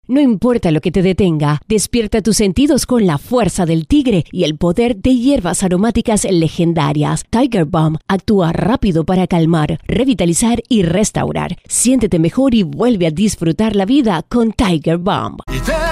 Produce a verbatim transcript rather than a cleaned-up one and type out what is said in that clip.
No importa lo que te detenga, despierta tus sentidos con la fuerza del tigre y el poder de hierbas aromáticas legendarias. Tiger Balm actúa rápido para calmar, revitalizar y restaurar. Siéntete mejor y vuelve a disfrutar la vida con Tiger Balm. Y te